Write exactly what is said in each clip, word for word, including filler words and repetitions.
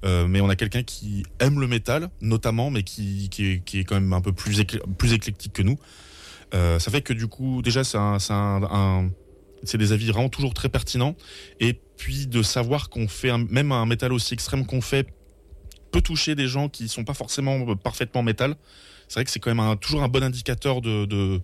Euh, mais on a quelqu'un qui aime le métal, notamment, mais qui, qui, est, qui est quand même un peu plus, écl- plus éclectique que nous. Euh, ça fait que du coup, déjà, c'est, un, c'est, un, un, c'est des avis vraiment toujours très pertinents. Et puis de savoir qu'on fait un, même un métal aussi extrême qu'on fait peut toucher des gens qui sont pas forcément parfaitement métal. C'est vrai que c'est quand même un, toujours un bon indicateur de... de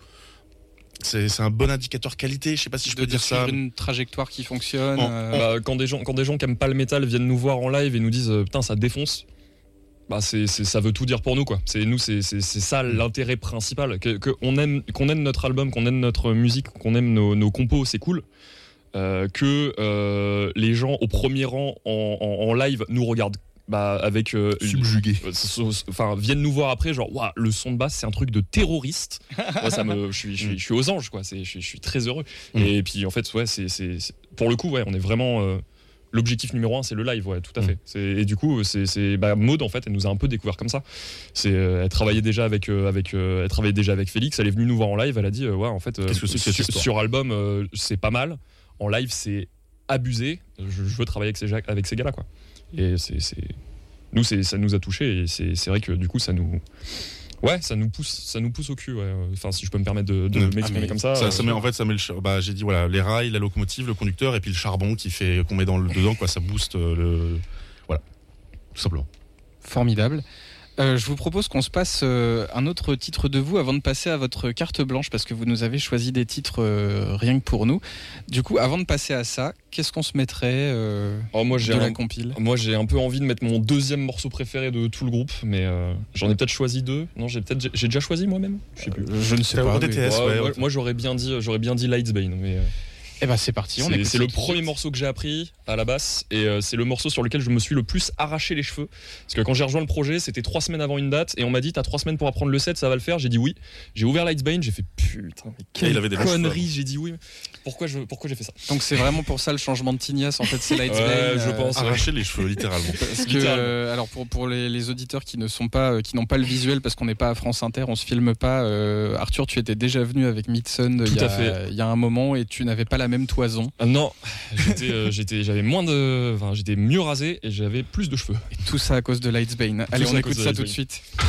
C'est, c'est un bon indicateur qualité, je sais pas si je de peux dire ça. Une trajectoire qui fonctionne. En, euh... bah, quand des gens, quand des gens qui aiment pas le métal viennent nous voir en live et nous disent euh, putain ça défonce, bah c'est, c'est, ça veut tout dire pour nous quoi. C'est nous, c'est, c'est, c'est ça l'intérêt principal. Que, que on aime, qu'on aime notre album, qu'on aime notre musique, qu'on aime nos, nos compos, c'est cool. Euh, que euh, les gens au premier rang en, en, en live nous regardent. Bah avec euh, subjugué enfin viennent nous voir après genre waouh le son de basse c'est un truc de terroriste. Moi ça me je suis je suis je suis aux anges quoi, c'est je suis je suis très heureux. Mm. Et puis en fait ouais c'est c'est, c'est pour le coup ouais on est vraiment euh, l'objectif numéro un c'est le live ouais tout à fait. Mm. C'est et du coup c'est c'est bah Maud en fait elle nous a un peu découvert comme ça. C'est euh, elle travaillait déjà avec euh, avec euh, elle travaillait déjà avec Félix, elle est venue nous voir en live, elle a dit euh, ouais en fait euh, qu'est-ce que c'est que sur, sur album euh, c'est pas mal, en live c'est abusé, je, je veux travailler avec ces avec ces gars là quoi. Et c'est, c'est... nous c'est, ça nous a touché et c'est, c'est vrai que du coup ça nous ouais ça nous pousse ça nous pousse au cul ouais. Enfin si je peux me permettre de, de mmh. m'exprimer ah, comme ça, ça, euh, ça met, en fait ça met le bah j'ai dit voilà les rails, la locomotive, le conducteur et puis le charbon qui fait qu'on met dans le dedans quoi, ça booste le voilà tout simplement. Formidable. Euh, je vous propose qu'on se passe euh, un autre titre de vous avant de passer à votre carte blanche parce que vous nous avez choisi des titres euh, rien que pour nous. Du coup, avant de passer à ça, qu'est-ce qu'on se mettrait euh, oh, moi, j'ai de un, la compile ? Moi, j'ai un peu envie de mettre mon deuxième morceau préféré de tout le groupe, mais euh, j'en ai peut-être choisi deux. Non, j'ai peut-être j'ai déjà choisi moi-même. Je sais plus. Euh, je ne sais pas. D T S, ouais, ouais, moi, ouais. moi, j'aurais bien dit j'aurais bien dit Lightsbane, mais. Euh... Eh ben c'est parti, on c'est, écoute. C'est le premier morceau que j'ai appris à la basse et euh, c'est le morceau sur lequel je me suis le plus arraché les cheveux. Parce que quand j'ai rejoint le projet, c'était trois semaines avant une date et on m'a dit t'as trois semaines pour apprendre le set, ça va le faire. J'ai dit oui. J'ai ouvert Lightsbane, j'ai fait putain mais quelle il avait des connerie. J'ai dit oui. Pourquoi je pourquoi j'ai fait ça ? Donc c'est vraiment pour ça le changement de Tignas en fait, c'est Lightsbane. Ouais, je pense. Arracher les cheveux littéralement. Parce que euh, alors pour pour les, les auditeurs qui ne sont pas euh, qui n'ont pas le visuel parce qu'on n'est pas à France Inter, on se filme pas. Euh, Arthur, tu étais déjà venu avec Midson il y a il y a un moment et tu n'avais pas la même toison. Ah non, j'étais, euh, j'étais, j'avais moins de, enfin, j'étais mieux rasé et j'avais plus de cheveux. Et tout ça à cause de Lightsbane. Allez, on écoute ça tout de suite.